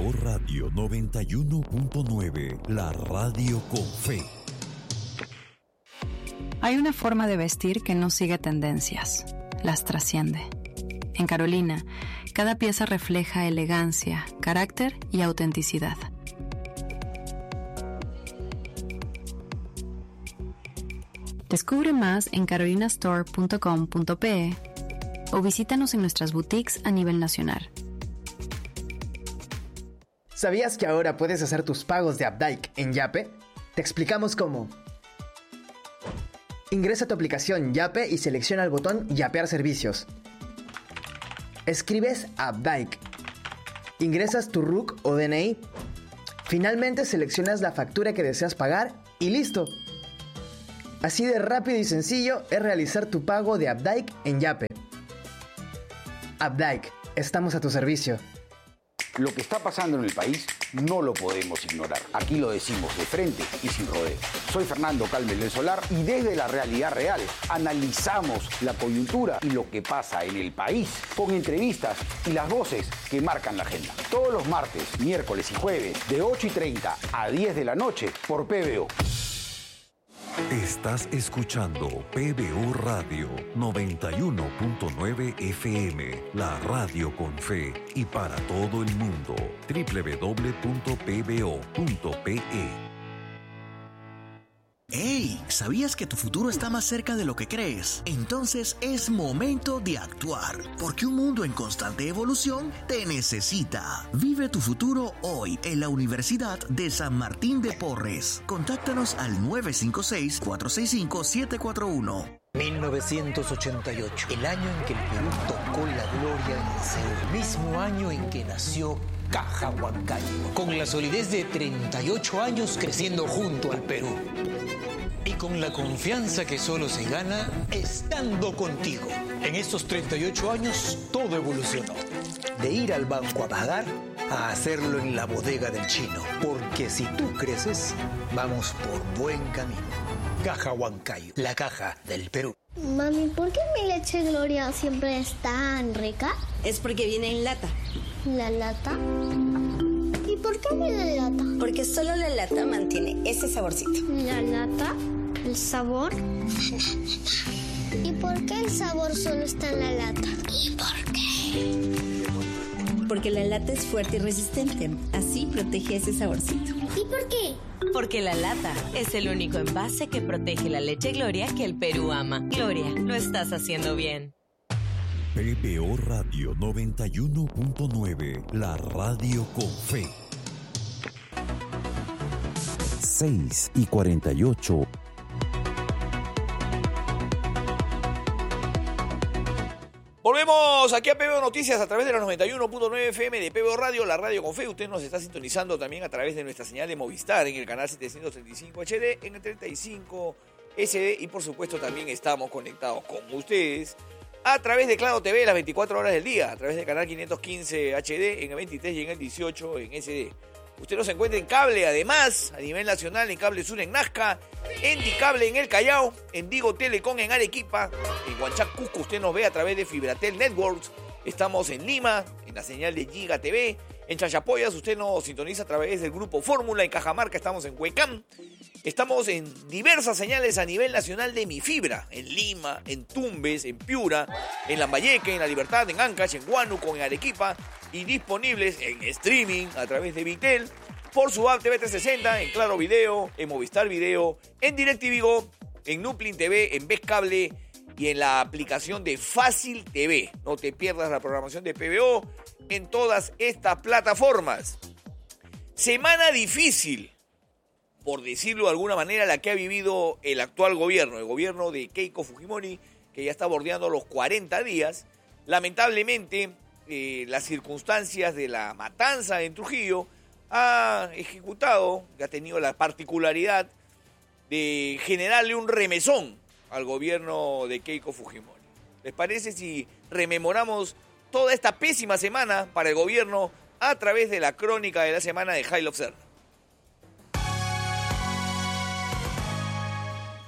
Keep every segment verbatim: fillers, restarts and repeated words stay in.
O Radio noventa y uno punto nueve, la radio con fe. Hay una forma de vestir que no sigue tendencias, las trasciende. En Carolina, cada pieza refleja elegancia, carácter y autenticidad. Descubre más en carolina store punto com punto pe o visítanos en nuestras boutiques a nivel nacional. ¿Sabías que ahora puedes hacer tus pagos de Updike en Yape? Te explicamos cómo. Ingresa a tu aplicación Yape y selecciona el botón Yapear servicios. Escribes Updike. Ingresas tu R U C o D N I. Finalmente seleccionas la factura que deseas pagar y ¡listo! Así de rápido y sencillo es realizar tu pago de Updike en Yape. Updike, estamos a tu servicio. Lo que está pasando en el país no lo podemos ignorar. Aquí lo decimos de frente y sin rodeo. Soy Fernando Calmes del Solar y desde la realidad real analizamos la coyuntura y lo que pasa en el país con entrevistas y las voces que marcan la agenda. Todos los martes, miércoles y jueves de ocho y treinta a diez de la noche por P B O. Estás escuchando P B O Radio noventa y uno punto nueve F M, la radio con fe y para todo el mundo. doble u doble u doble u punto p b o punto p e. ¡Hey! ¿Sabías que tu futuro está más cerca de lo que crees? Entonces es momento de actuar, porque un mundo en constante evolución te necesita. Vive tu futuro hoy en la Universidad de San Martín de Porres. Contáctanos al nueve cinco seis, cuatro seis cinco, siete cuatro uno. mil novecientos ochenta y ocho, el año en que el Perú tocó la gloria en Seúl, mismo año en que nació Caja Huancayo, con la solidez de treinta y ocho años creciendo junto al Perú. Y con la confianza que solo se gana estando contigo. En estos treinta y ocho años todo evolucionó. De ir al banco a pagar a hacerlo en la bodega del chino. Porque si tú creces, vamos por buen camino. Caja Huancayo, la caja del Perú. Mami, ¿por qué mi leche Gloria siempre es tan rica? Es porque viene en lata. ¿La lata? ¿Y por qué viene en lata? Porque solo la lata mantiene ese saborcito. ¿La lata? ¿El sabor? ¿Y por qué el sabor solo está en la lata? ¿Y por qué? Porque la lata es fuerte y resistente. Así protege ese saborcito. ¿Y por qué? Porque la lata es el único envase que protege la leche Gloria que el Perú ama. Gloria, lo estás haciendo bien. P B O Radio noventa y uno punto nueve, la radio con fe. seis y cuarenta y ocho. Volvemos aquí a P B O Noticias a través de la noventa y uno punto nueve F M de P B O Radio, la radio con fe. Usted nos está sintonizando también a través de nuestra señal de Movistar en el canal setecientos treinta y cinco H D, en el treinta y cinco S D y por supuesto también estamos conectados con ustedes a través de Claro T V las veinticuatro horas del día, a través del canal quinientos quince H D, en el veintitrés y en el dieciocho en S D. Usted nos encuentra en cable, además, a nivel nacional, en Cable Sur en Nazca, en Dicable en El Callao, en Digo Telecom en Arequipa, en Huanchac, Cusco, usted nos ve a través de Fibratel Networks. Estamos en Lima, en la señal de Giga T V. En Chachapoyas, usted nos sintoniza a través del Grupo Fórmula. En Cajamarca estamos en Huecam. Estamos en diversas señales a nivel nacional de Mi Fibra. En Lima, en Tumbes, en Piura, en Lambayeque, en La Libertad, en Ancash, en Huánuco, en Arequipa. Y disponibles en streaming a través de Vitel, por su app T V trescientos sesenta, en Claro Video, en Movistar Video, en DirecTV Go, en Nuplin T V, en Ves Cable y en la aplicación de Fácil T V. No te pierdas la programación de P B O en todas estas plataformas. Semana difícil, por decirlo de alguna manera, la que ha vivido el actual gobierno, el gobierno de Keiko Fujimori, que ya está bordeando los cuarenta días. Lamentablemente, eh, las circunstancias de la matanza en Trujillo ha ejecutado, que ha tenido la particularidad de generarle un remesón al gobierno de Keiko Fujimori. ¿Les parece si rememoramos toda esta pésima semana para el gobierno a través de la crónica de la semana de Jailo Cerda?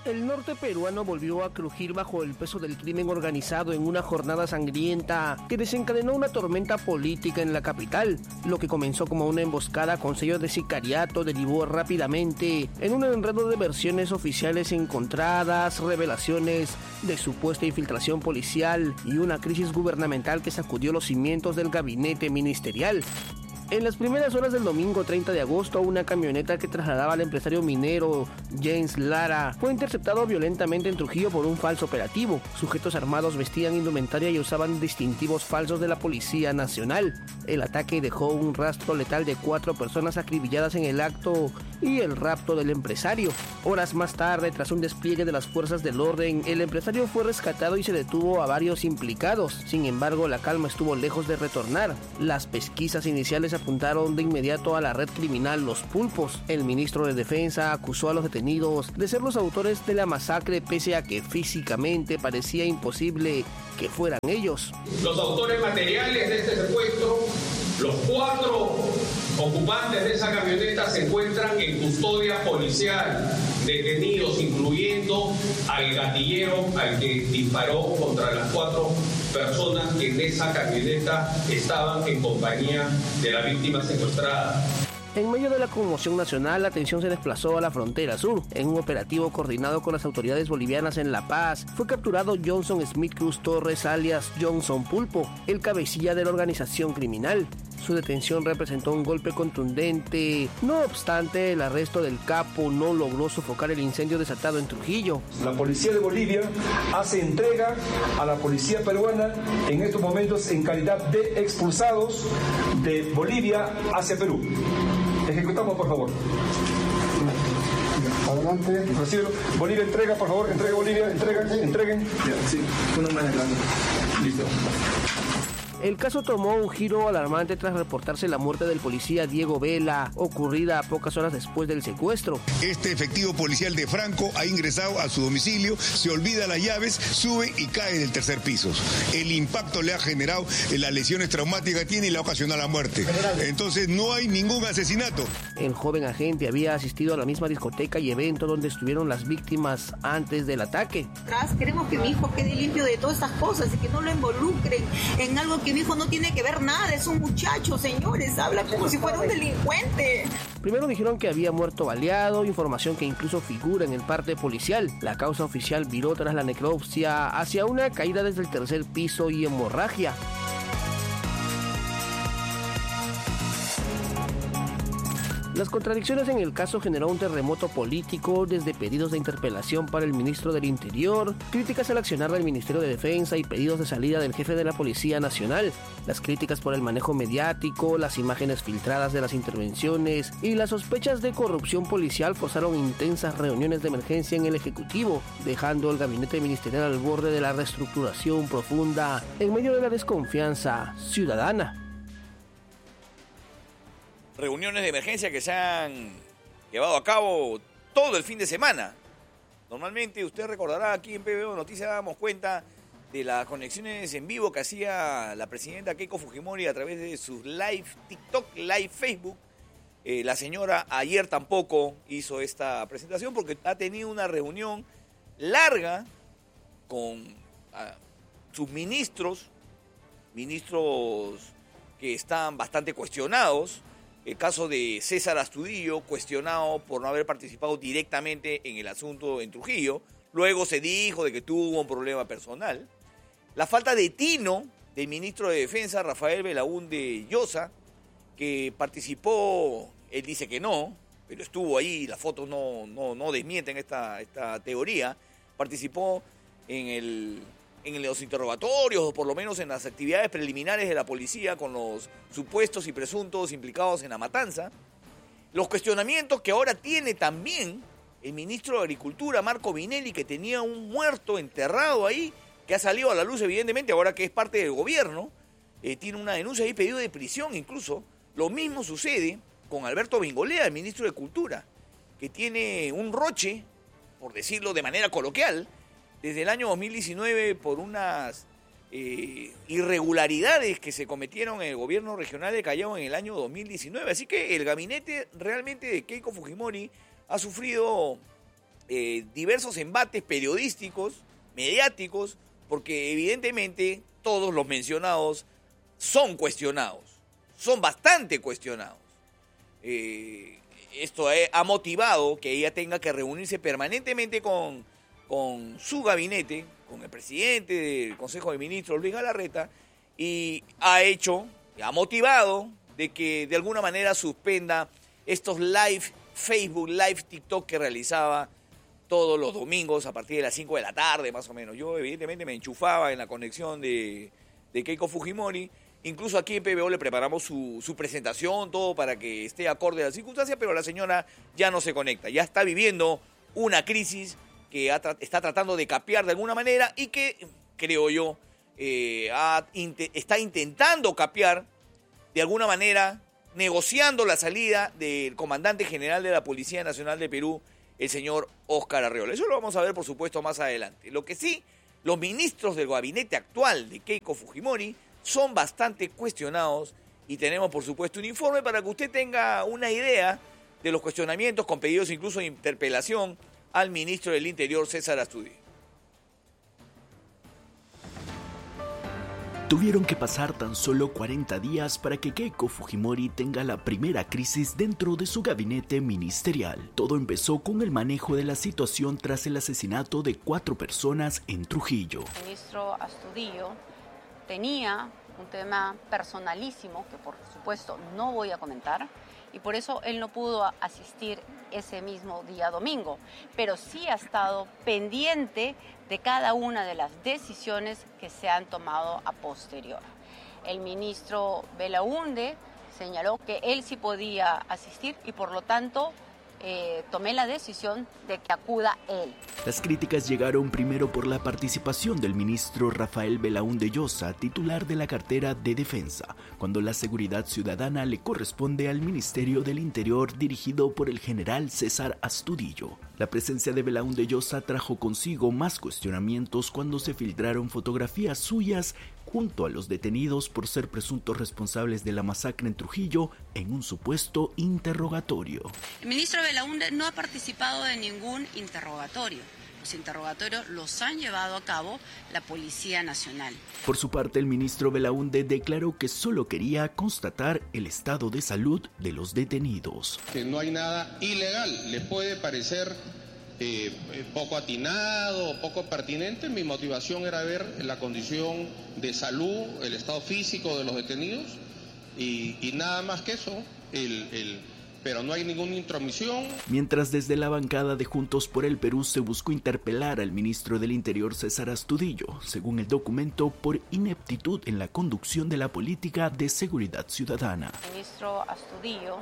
El norte peruano volvió a crujir bajo el peso del crimen organizado en una jornada sangrienta que desencadenó una tormenta política en la capital. Lo que comenzó como una emboscada con sello de sicariato derivó rápidamente en un enredo de versiones oficiales encontradas, revelaciones de supuesta infiltración policial y una crisis gubernamental que sacudió los cimientos del gabinete ministerial. En las primeras horas del domingo treinta de agosto, una camioneta que trasladaba al empresario minero James Lara fue interceptado violentamente en Trujillo por un falso operativo. Sujetos armados vestían indumentaria y usaban distintivos falsos de la Policía Nacional. El ataque dejó un rastro letal de cuatro personas acribilladas en el acto y el rapto del empresario. Horas más tarde, tras un despliegue de las fuerzas del orden, el empresario fue rescatado y se detuvo a varios implicados. Sin embargo, la calma estuvo lejos de retornar. Las pesquisas iniciales apuntaron de inmediato a la red criminal Los Pulpos. El ministro de Defensa acusó a los detenidos de ser los autores de la masacre, pese a que físicamente parecía imposible que fueran ellos. Los autores materiales de este secuestro, los cuatro ocupantes de esa camioneta, se encuentran en custodia policial, detenidos, incluyendo al gatillero al que disparó contra las cuatro personas que en esa camioneta estaban en compañía de la víctima secuestrada. En medio de la conmoción nacional, la atención se desplazó a la frontera sur. En un operativo coordinado con las autoridades bolivianas en La Paz, fue capturado Johnson Smith Cruz Torres, alias Johnson Pulpo, el cabecilla de la organización criminal. Su detención representó un golpe contundente. No obstante, el arresto del capo no logró sofocar el incendio desatado en Trujillo. La policía de Bolivia hace entrega a la policía peruana en estos momentos en calidad de expulsados de Bolivia hacia Perú. Ejecutamos, por favor. Adelante. Recibe. Bolivia, entrega, por favor. Entrega, Bolivia. Entrega, entreguen. Ya, sí. Uno más adelante. Listo. El caso tomó un giro alarmante tras reportarse la muerte del policía Diego Vela, ocurrida pocas horas después del secuestro. Este efectivo policial de Franco ha ingresado a su domicilio, se olvida las llaves, sube y cae del tercer piso. El impacto le ha generado las lesiones traumáticas que tiene y le ha ocasionado la muerte. Entonces no hay ningún asesinato. El joven agente había asistido a la misma discoteca y evento donde estuvieron las víctimas antes del ataque. Queremos que mi hijo quede limpio de todas estas cosas y que no lo involucren en algo que mi hijo no tiene que ver nada, es un muchacho, señores, habla como si fuera un delincuente. Primero dijeron que había muerto baleado, información que incluso figura en el parte policial. La causa oficial viró tras la necropsia hacia una caída desde el tercer piso y hemorragia. Las contradicciones en el caso generó un terremoto político, desde pedidos de interpelación para el ministro del Interior, críticas al accionar del Ministerio de Defensa y pedidos de salida del jefe de la Policía Nacional. Las críticas por el manejo mediático, las imágenes filtradas de las intervenciones y las sospechas de corrupción policial forzaron intensas reuniones de emergencia en el Ejecutivo, dejando el gabinete ministerial al borde de la reestructuración profunda en medio de la desconfianza ciudadana. Reuniones de emergencia que se han llevado a cabo todo el fin de semana. Normalmente, usted recordará, aquí en P B O Noticias dábamos cuenta de las conexiones en vivo que hacía la presidenta Keiko Fujimori a través de sus live TikTok, live Facebook. Eh, la señora ayer tampoco hizo esta presentación porque ha tenido una reunión larga con uh, sus ministros, ministros que están bastante cuestionados. El caso de César Astudillo, cuestionado por no haber participado directamente en el asunto en Trujillo. Luego se dijo de que tuvo un problema personal. La falta de tino del ministro de Defensa, Rafael Belaúnde Llosa, que participó, él dice que no, pero estuvo ahí, las fotos no, no, no desmienten esta, esta teoría. Participó en el... en los interrogatorios o por lo menos en las actividades preliminares de la policía con los supuestos y presuntos implicados en la matanza. Los cuestionamientos que ahora tiene también el ministro de Agricultura, Marco Vinelli, que tenía un muerto enterrado ahí, que ha salido a la luz evidentemente ahora que es parte del gobierno, eh, tiene una denuncia y pedido de prisión incluso. Lo mismo sucede con Alberto Bengolea, el ministro de Cultura, que tiene un roche, por decirlo de manera coloquial, desde el año dos mil diecinueve por unas eh, irregularidades que se cometieron en el gobierno regional de Callao en el año dos mil diecinueve. Así que el gabinete realmente de Keiko Fujimori ha sufrido eh, diversos embates periodísticos, mediáticos, porque evidentemente todos los mencionados son cuestionados, son bastante cuestionados. Eh, esto ha motivado que ella tenga que reunirse permanentemente con, con su gabinete, con el presidente del Consejo de Ministros, Luis Galarreta, y ha hecho, ha motivado de que de alguna manera suspenda estos live Facebook, live TikTok que realizaba todos los domingos a partir de las cinco de la tarde, más o menos. Yo evidentemente me enchufaba en la conexión de, de Keiko Fujimori. Incluso aquí en P B O le preparamos su, su presentación, todo para que esté acorde a las circunstancias, pero la señora ya no se conecta. Ya está viviendo una crisis que ha, está tratando de capear de alguna manera y que, creo yo, eh, ha, int- está intentando capear de alguna manera, negociando la salida del comandante general de la Policía Nacional de Perú, el señor Óscar Arreola. Eso lo vamos a ver, por supuesto, más adelante. Lo que sí, los ministros del gabinete actual de Keiko Fujimori son bastante cuestionados y tenemos, por supuesto, un informe para que usted tenga una idea de los cuestionamientos con pedidos incluso de interpelación al ministro del Interior, César Astudillo. Tuvieron que pasar tan solo cuarenta días para que Keiko Fujimori tenga la primera crisis dentro de su gabinete ministerial. Todo empezó con el manejo de la situación tras el asesinato de cuatro personas en Trujillo. El ministro Astudillo tenía un tema personalísimo que por supuesto no voy a comentar y por eso él no pudo asistir ese mismo día domingo, pero sí ha estado pendiente de cada una de las decisiones que se han tomado a posterior. El ministro Belaúnde señaló que él sí podía asistir y por lo tanto eh, tomé la decisión de que acuda él. Las críticas llegaron primero por la participación del ministro Rafael Belaúnde Llosa, titular de la cartera de Defensa, cuando la seguridad ciudadana le corresponde al Ministerio del Interior dirigido por el general César Astudillo. La presencia de Belaúnde Llosa trajo consigo más cuestionamientos cuando se filtraron fotografías suyas junto a los detenidos por ser presuntos responsables de la masacre en Trujillo en un supuesto interrogatorio. El ministro Belaúnde no ha participado de ningún interrogatorio. Los interrogatorios los han llevado a cabo la Policía Nacional. Por su parte, el ministro Belaúnde declaró que solo quería constatar el estado de salud de los detenidos. Que no hay nada ilegal. Le puede parecer eh, poco atinado o poco pertinente. Mi motivación era ver la condición de salud, el estado físico de los detenidos y, y nada más que eso. El... el pero no hay ninguna intromisión. Mientras desde la bancada de Juntos por el Perú se buscó interpelar al ministro del Interior César Astudillo, según el documento, por ineptitud en la conducción de la política de seguridad ciudadana. El ministro Astudillo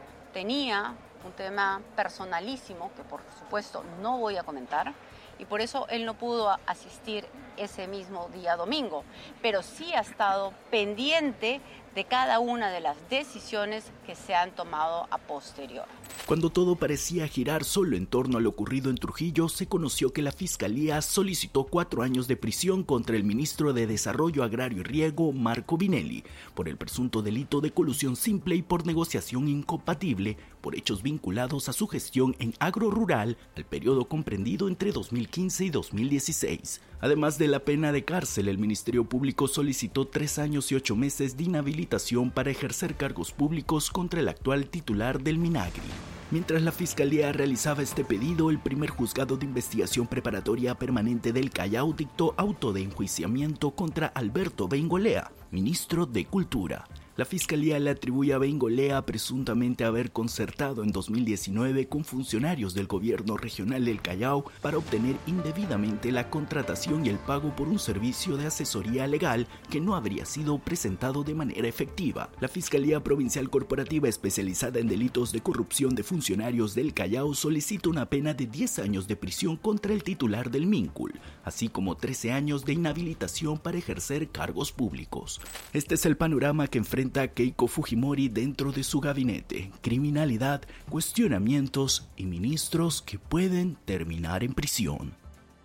tenía un tema personalísimo que por supuesto no voy a comentar y por eso él no pudo asistir ese mismo día domingo, pero sí ha estado pendiente de cada una de las decisiones que se han tomado a posterior. Cuando todo parecía girar solo en torno a lo ocurrido en Trujillo, se conoció que la Fiscalía solicitó cuatro años de prisión contra el ministro de Desarrollo Agrario y Riego, Marco Vinelli, por el presunto delito de colusión simple y por negociación incompatible por hechos vinculados a su gestión en agro rural al periodo comprendido entre dos mil quince y dos mil dieciséis. Además de la pena de cárcel, el Ministerio Público solicitó tres años y ocho meses de inhabilitación para ejercer cargos públicos contra el actual titular del Minagri. Mientras la Fiscalía realizaba este pedido, el primer juzgado de investigación preparatoria permanente del Callao dictó auto de enjuiciamiento contra Alberto Bengolea, ministro de Cultura. La Fiscalía le atribuye a Bengolea presuntamente haber concertado en dos mil diecinueve con funcionarios del gobierno regional del Callao para obtener indebidamente la contratación y el pago por un servicio de asesoría legal que no habría sido presentado de manera efectiva. La Fiscalía Provincial Corporativa especializada en delitos de corrupción de funcionarios del Callao solicita una pena de diez años de prisión contra el titular del Mincul, así como trece años de inhabilitación para ejercer cargos públicos. Este es el panorama que enfrenta Keiko Fujimori dentro de su gabinete: criminalidad, cuestionamientos y ministros que pueden terminar en prisión.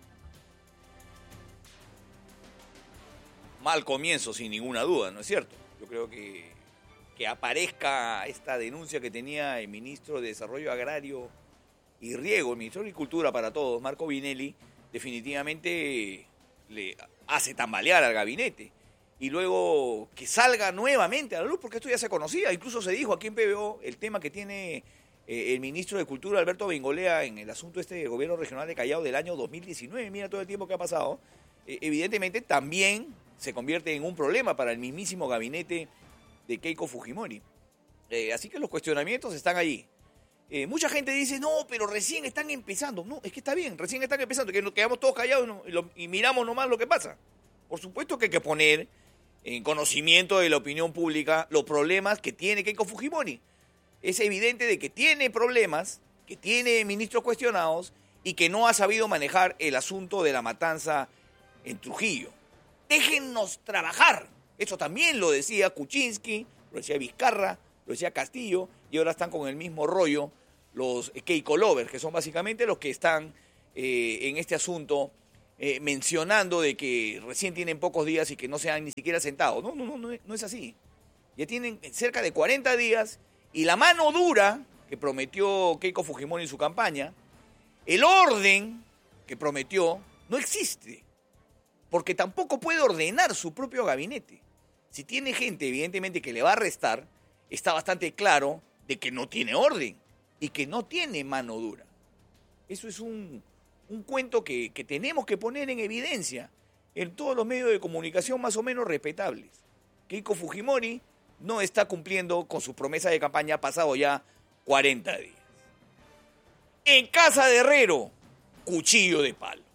Mal comienzo, sin ninguna duda, ¿no es cierto? Yo creo que, que aparezca esta denuncia que tenía el ministro de Desarrollo Agrario y Riego, el ministro de Agricultura para todos, Marco Vinelli, definitivamente le hace tambalear al gabinete. Y luego que salga nuevamente a la luz, porque esto ya se conocía, incluso se dijo aquí en P B O el tema que tiene eh, el ministro de Cultura, Alberto Bengolea, en el asunto este del gobierno regional de Callao del año dos mil diecinueve, mira todo el tiempo que ha pasado, eh, evidentemente también se convierte en un problema para el mismísimo gabinete de Keiko Fujimori. Eh, así que los cuestionamientos están allí. Eh, mucha gente dice, no, pero recién están empezando. No, es que está bien, recién están empezando, que nos quedamos todos callados y, no, y, lo, y miramos nomás lo que pasa. Por supuesto que hay que poner en conocimiento de la opinión pública los problemas que tiene Keiko Fujimori. Es evidente de que tiene problemas, que tiene ministros cuestionados y que no ha sabido manejar el asunto de la matanza en Trujillo. Déjennos trabajar. Eso también lo decía Kuczynski, lo decía Vizcarra, lo decía Castillo, y ahora están con el mismo rollo los Keiko lovers, que son básicamente los que están eh, en este asunto eh, mencionando de que recién tienen pocos días y que no se han ni siquiera sentado. No, no, no, no, no es así. Ya tienen cerca de cuarenta días y la mano dura que prometió Keiko Fujimori en su campaña, el orden que prometió, no existe, porque tampoco puede ordenar su propio gabinete. Si tiene gente, evidentemente, que le va a restar, está bastante claro de que no tiene orden y que no tiene mano dura. Eso es un, un cuento que, que tenemos que poner en evidencia en todos los medios de comunicación más o menos respetables. Keiko Fujimori no está cumpliendo con sus promesas de campaña, ha pasado ya cuarenta días. En casa de Herrero, cuchillo de palo.